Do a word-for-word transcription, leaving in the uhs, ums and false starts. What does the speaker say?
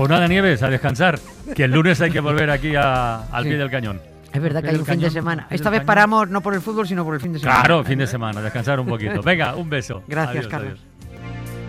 Pues nada, Nieves, a descansar, que el lunes hay que volver aquí a, al Sí. pie del cañón. Es verdad que hay un fin de cañón, semana. pie Esta del vez cañón. paramos no por el fútbol, sino por el fin de semana. Claro, fin de semana, descansar un poquito. Venga, un beso. Gracias, Adiós, Carlos. adiós.